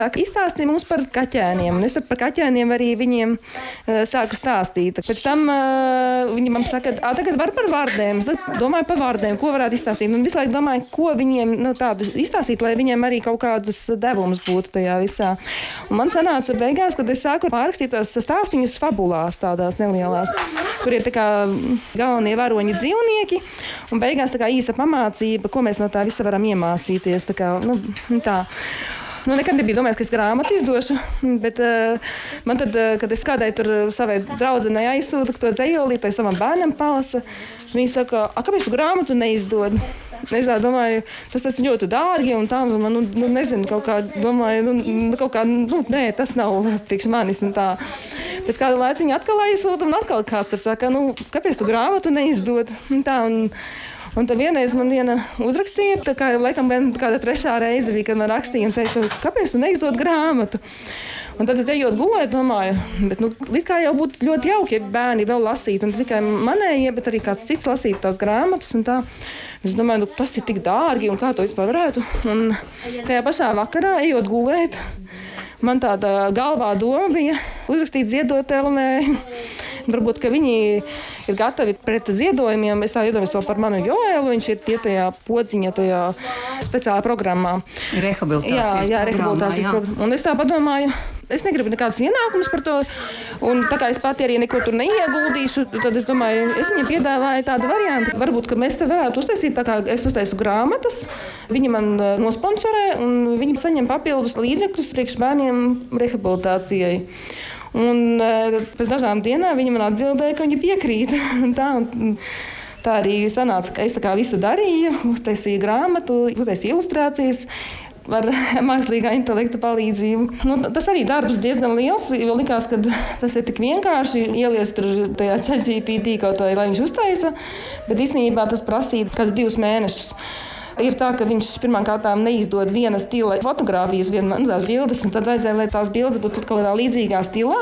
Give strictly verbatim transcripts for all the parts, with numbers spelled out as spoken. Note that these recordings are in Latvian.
Izstāstīja mums par kaķēniem, un es par kaķēniem arī viņiem uh, sāku stāstīt. Pēc tam uh, viņi man saka, ah, tagad var par vārdiem. Es domāju par vārdiem, ko varētu izstāstīt. Un visu laiku domāju, ko viņiem nu, tādu izstāstīt, lai viņiem arī kaut kādas devums būtu tajā visā. Un man sanāca beigās, kad es sāku pārrakstīt tās stāstiņus fabulās tādās nelielās, kur ir tā kā galvenie varoņi dzīvnieki, un beigās tā kā īsa pamācība, ko mēs no tā visa varam iemācīties. Tā kā, nu, tā. Nu, nekad nebija domājis, ka es grāmatu izdošu, bet uh, man tad, uh, kad es kādai tur savai draudzenei aizsūtu to dzejolīti, tai savam bērnam palasa, viņi saka, a, kāpēc tu grāmatu neizdod? Es tā domāju, tas tas ļoti dārgi un tā, man, nu, nu, nezinu, kaut kā, domāju, nu, kaut kā, nu, nē, tas nav priekš manis un tā. Pēc kāda laiciņa atkal aizsūtu un atkal kāds tur saka, nu, kāpēc tu grāmatu neizdod? Un tā, un, Un tad vienreiz man viena uzrakstīja, tā kā laikam kāda trešā reize bija, kad man rakstīja un teica, kāpēc tu neizdod grāmatu? Un tad es ejot gulēt, domāju, bet nu, līdz kā jau būtu ļoti jauki, ja bērni vēl lasītu, un tikai manējie, bet arī kāds cits lasītu tās grāmatas un tā. Es domāju, nu, tas ir tik dārgi un kā to vispār varētu. Un tajā pašā vakarā, ejot gulēt, man tāda galvā doma bija uzrakstīt ziedot L M. Varbūt, ka viņi ir gatavi pret ziedojumiem. Es tā iedomājos vēl par manu Joēlu. Viņš ir tie tajā podziņa, tajā speciālā programmā. Rehabilitācijas jā, jā, rehabilitācijas programmā. programmā. Un es tā padomāju, es negribu nekādus ienākumus par to. Un tā kā es pati arī neko tur neieguldīšu, tad es domāju, es viņiem piedāvāju tādu variantu. Varbūt, ka mēs te varētu uztaisīt, tā kā es uztaisu grāmatas, viņi man nosponsorē un viņi saņem papildus līdzekļus priekš bērniem rehabilitācijai. Un pēc dažām dienām viņi man atbildēja, ka viņi piekrīt. tā, un, tā arī sanāca, ka es tā kā visu darīju, uztaisīju grāmatu, uztaisīju ilustrācijas ar mākslīgā intelekta palīdzību. Nu, tas arī darbs diezgan liels, jo likās, ka tas ir tik vienkārši ieliest tur tajā ChatGPT kaut vai, lai viņš uztaisa, bet īstenībā tas prasīja kādu divus mēnešus. Ir tā, ka viņš pirmām kārtām neizdod viena stila fotogrāfijas, vienas tās bildes, un tad vajadzēja, lai tās bildes būtu kaut kādā līdzīgā stilā.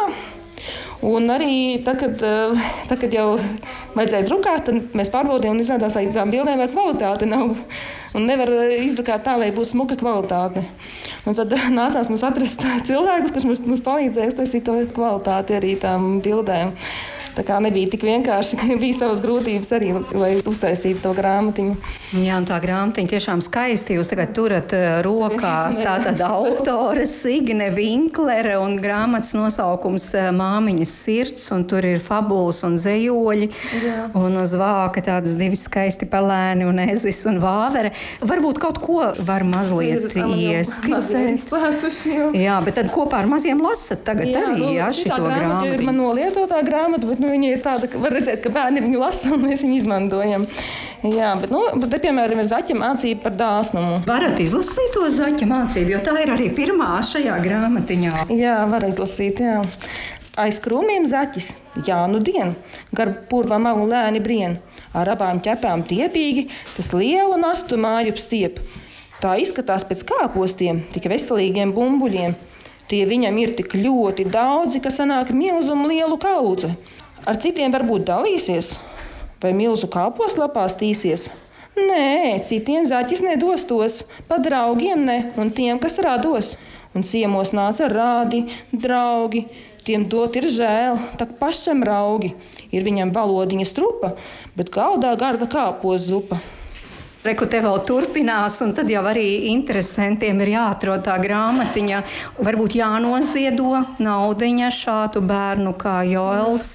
Un arī tad, kad, tad, kad jau vajadzēja drukāt, tad mēs pārbaudījām un izrādās, lai tām bildēm vai kvalitāte nav. Un nevar izdrukāt tā, lai būtu smuka kvalitāte. Un tad nācās mums atrast cilvēkus, kas mums, mums palīdzēja uztaisīt to kvalitāti arī tām bildēm. Tā kā nebija tik vienkārši, bija savas grūtības arī, lai uztaisītu to grāmatiņu. Jā, un tā grāmatiņa tiešām skaisti. Jūs tagad turat rokās tātad autore Signe Vinklere un grāmatas nosaukums Māmiņas sirds, un tur ir fabulas un zejoļi. Jā. Un uz vāka tādas divi skaisti pelēni un ezis un vāvere. Varbūt kaut ko var mazliet ieskicēt. Jā, bet tad kopā ar maziem lasat tagad jā, arī, jā, šito grāmatiņu. Ir man nolietotā grāmata, bet nu, viņa ir tāda, ka var redzēt, ka bērni viņu lasa un mēs viņu izmantojam. Jā, bet, nu, bet te, piemēram, ir zaķa mācība par dāsnumu. Varat izlasīt to zaķa mācību, jo tā ir arī pirmā šajā grāmatiņā. Jā, var izlasīt, jā. Aiz krūmiem zaķis, jā, nu dien, gar purvam alu lēni brien, ar abām ķepām tiepīgi, tas lielu nastu māju stiep. Tā izskatās pēc kāpostiem, tik veselīgiem bumbuļiem. Tie viņam ir tik ļoti daudzi, ka sanāk milzumu lielu kaudze. Ar citiem varbūt dalīsies, vai milzu kāposlapās tīsies. Nē, citiem zaķis nedos tos, pa draugiem ne, un tiem, kas rados. Un ciemos nāca rādi, draugi, tiem dot ir žēl, tak pašam raugi. Ir viņam valodiņa strupa, bet galdā garda kāpos zupa. Reku te vēl turpinās, un tad jau arī interesantiem ir jāatrod tā grāmatiņa. Varbūt jānoziedo naudiņa šādu bērnu kā Joels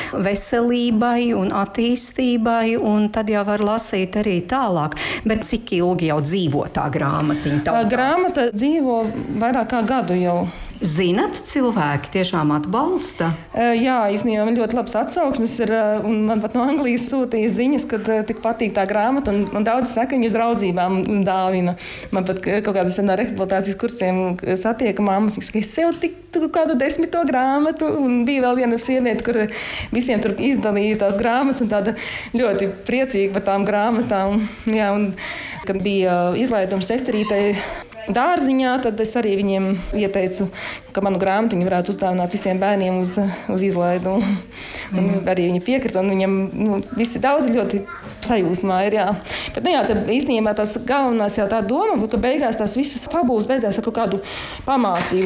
veselībai un attīstībai, un tad jau var lasīt arī tālāk. Bet cik ilgi jau dzīvo tā grāmatiņa? Tautās? Grāmata dzīvo vairāk kā gadu jau. Zinat, cilvēki tiešām atbalsta? Jā, īstenībā man ļoti labs atsauksmes ir, un man pat no Anglijas sūtīja ziņas, kad tik patīk tā grāmata, un, un daudz saka, viņu uz raudzībām dāvina. Man pat kaut kādas no rehabilitācijas kursiem satieka mammas, ka es sev tik tur kādu desmito grāmatu, un bija vēl viena sieviete, kur visiem tur izdalīja tās grāmatas, un tāda ļoti priecīga par tām grāmatām. Jā, un kad bija izlaidums sesterītei dārziņā, tad es arī viņiem ieteicu, ka manu grāmatu viņi varētu uzdāvināt visiem bērniem uz, uz izlaidu. Un mm. arī viņi piekrita, un viņam nu, visi daudz ļoti sajūsmā ir, jā. Bet, nu jā, tad īstenībā tās galvenās jau tā doma, ka beigās tās visas fabulas beidzās ar kaut kādu pamācību.